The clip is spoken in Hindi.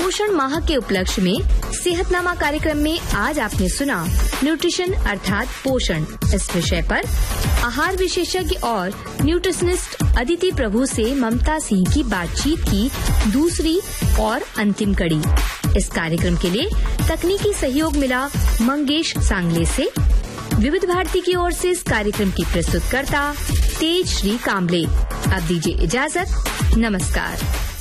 पोषण माह के उपलक्ष्य में सेहतनामा कार्यक्रम में आज आपने सुना न्यूट्रिशन अर्थात पोषण इस विषय पर आहार विशेषज्ञ और न्यूट्रिशनिस्ट अदिति प्रभु से ममता सिंह की बातचीत की दूसरी और अंतिम कड़ी। इस कार्यक्रम के लिए तकनीकी सहयोग मिला मंगेश सांगले से। विविध भारती की ओर से इस कार्यक्रम की प्रस्तुतकर्ता तेज श्री काम्बले। अब दीजिए इजाजत, नमस्कार।